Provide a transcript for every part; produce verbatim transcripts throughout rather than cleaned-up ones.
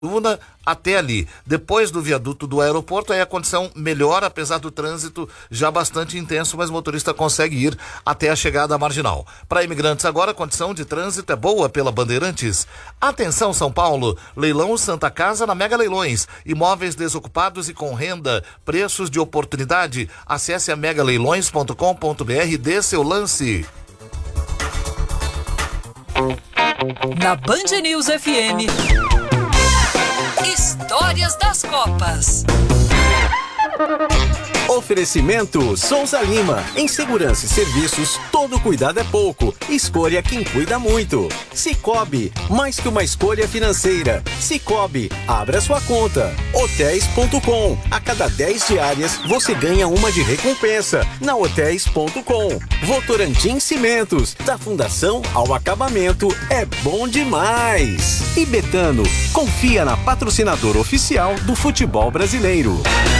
Duna até ali. Depois do viaduto do aeroporto, aí a condição melhora, apesar do trânsito já bastante intenso, mas o motorista consegue ir até a chegada à Marginal. Para imigrantes agora, a condição de trânsito é boa pela Bandeirantes. Atenção, São Paulo, leilão Santa Casa na Mega Leilões. Imóveis desocupados e com renda, preços de oportunidade. Acesse a mega leilões ponto com ponto br e dê seu lance. Na Band News F M, Histórias das Copas. Oferecimento Souza Lima. Em segurança e serviços, todo cuidado é pouco. Escolha quem cuida muito. Cicobi, mais que uma escolha financeira. Cicobi, abra sua conta. Hotéis ponto com. A cada dez diárias, você ganha uma de recompensa. Na Hotéis ponto com. Votorantim Cimentos. Da fundação ao acabamento, é bom demais. E Betano, confia na patrocinadora oficial do futebol brasileiro.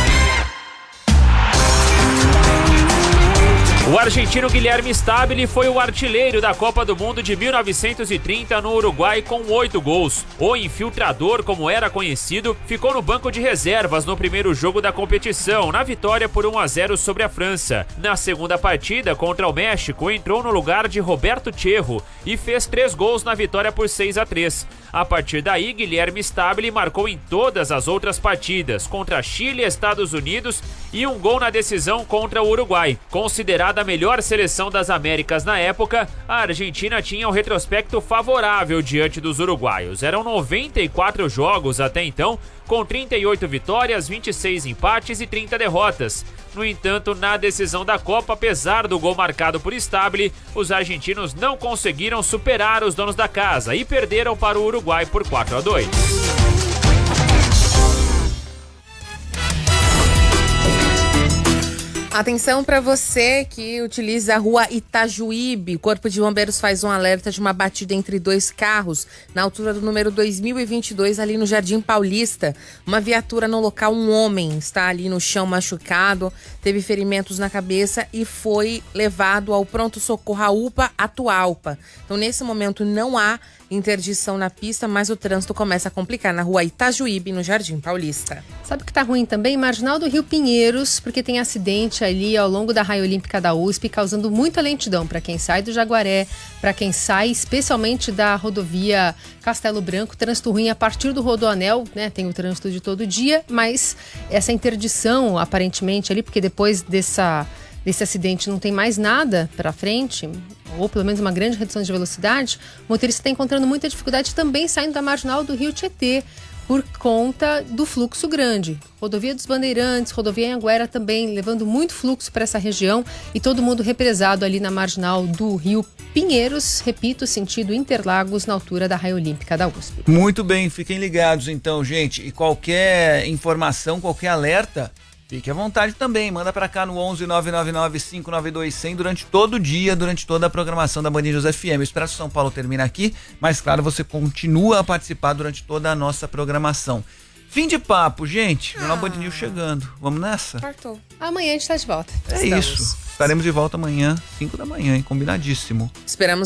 O argentino Guilherme Stabile foi o artilheiro da Copa do Mundo de mil novecentos e trinta no Uruguai com oito gols. O infiltrador, como era conhecido, ficou no banco de reservas no primeiro jogo da competição, na vitória por um a zero sobre a França. Na segunda partida, contra o México, entrou no lugar de Roberto Cerro e fez três gols na vitória por seis a três. A partir daí, Guilherme Stabile marcou em todas as outras partidas, contra Chile, Estados Unidos e um gol na decisão contra o Uruguai. Considerada a melhor seleção das Américas na época, a Argentina tinha um retrospecto favorável diante dos uruguaios. Eram noventa e quatro jogos até então, com trinta e oito vitórias, vinte e seis empates e trinta derrotas. No entanto, na decisão da Copa, apesar do gol marcado por Stabile, os argentinos não conseguiram superar os donos da casa e perderam para o Uruguai por quatro a dois. Atenção para você que utiliza a rua Itajuíbe. O Corpo de Bombeiros faz um alerta de uma batida entre dois carros na altura do número dois mil e vinte e dois, ali no Jardim Paulista. Uma viatura no local, um homem está ali no chão machucado, teve ferimentos na cabeça e foi levado ao pronto-socorro a UPA Atualpa. Então, nesse momento, não há interdição na pista, mas o trânsito começa a complicar na rua Itajuíbe, no Jardim Paulista. Sabe o que tá ruim também? Marginal do Rio Pinheiros, porque tem acidente ali ao longo da Raia Olímpica da U S P, causando muita lentidão para quem sai do Jaguaré, para quem sai especialmente da rodovia Castelo Branco. Trânsito ruim a partir do Rodoanel, né? Tem o trânsito de todo dia, mas essa interdição, aparentemente, ali, porque depois dessa... desse acidente não tem mais nada para frente, ou pelo menos uma grande redução de velocidade, o motorista está encontrando muita dificuldade também saindo da marginal do Rio Tietê, por conta do fluxo grande. Rodovia dos Bandeirantes, rodovia Anhanguera também, levando muito fluxo para essa região e todo mundo represado ali na marginal do Rio Pinheiros, repito, sentido Interlagos, na altura da Raia Olímpica da U S P. Muito bem, fiquem ligados então, gente, e qualquer informação, qualquer alerta, fique à vontade também, manda pra cá no onze nove nove nove cinco nove dois zero zero durante todo o dia, durante toda a programação da Band News F M. O Expresso São Paulo termina aqui, mas claro, você continua a participar durante toda a nossa programação. Fim de papo, gente. Jornal ah. Band News chegando. Vamos nessa? Partou. Amanhã a gente tá de volta. É Estamos. isso. Estaremos de volta amanhã, cinco da manhã, hein? Combinadíssimo. Esperamos